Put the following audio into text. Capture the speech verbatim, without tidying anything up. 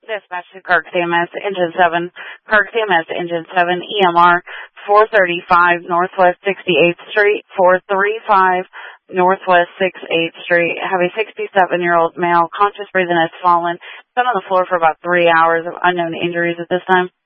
Dispatch to Clark C M S, Engine seven, Clark C M S, Engine seven, E M R four thirty-five Northwest sixty-eighth Street, four thirty-five Northwest sixty-eighth Street. Have a sixty-seven-year-old male, conscious breathing, has fallen. Been on the floor for about three hours of unknown injuries at this time.